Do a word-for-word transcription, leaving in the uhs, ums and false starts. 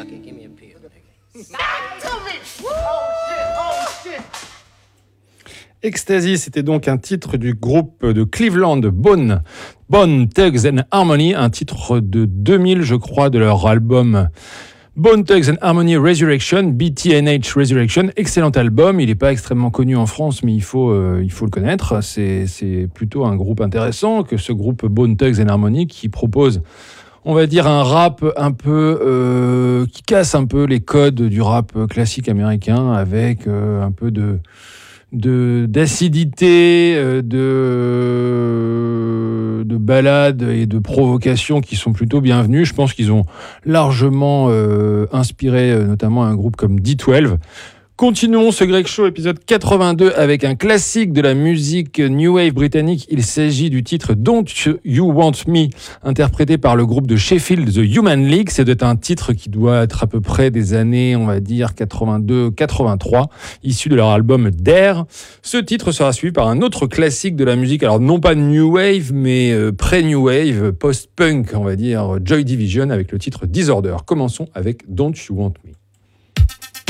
bucket. Give me a pill, nigga. Stop to me! Oh shit! Oh shit! Ecstasy, c'était donc un titre du groupe de Cleveland, Bone, Bone Thugs and Harmony, un titre de deux mille, je crois, de leur album Bone Thugs and Harmony Resurrection, B T N H Resurrection, excellent album. Il n'est pas extrêmement connu en France, mais il faut, euh, il faut le connaître. C'est, c'est plutôt un groupe intéressant que ce groupe Bone Thugs and Harmony qui propose, on va dire, un rap un peu euh, qui casse un peu les codes du rap classique américain avec euh, un peu de de d'acidité, de de balades et de provocations qui sont plutôt bienvenues. Je pense qu'ils ont largement euh, inspiré euh, notamment un groupe comme D douze. Continuons ce Greg Show épisode quatre-vingt-deux avec un classique de la musique New Wave britannique. Il s'agit du titre Don't You Want Me, interprété par le groupe de Sheffield, The Human League. C'est un titre qui doit être à peu près des années, on va dire, quatre-vingt-deux quatre-vingt-trois, issu de leur album Dare. Ce titre sera suivi par un autre classique de la musique, alors non pas New Wave, mais euh, pré-New Wave, post-punk, on va dire, Joy Division, avec le titre Disorder. Commençons avec Don't You Want Me.